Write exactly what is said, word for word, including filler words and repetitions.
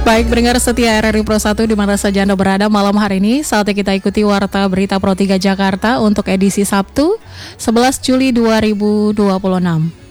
Baik, pendengar setia R R I Pro satu di mana saja Anda berada malam hari ini, saatnya kita ikuti Warta Berita Pro tiga Jakarta untuk edisi Sabtu sebelas Juli dua ribu dua puluh enam.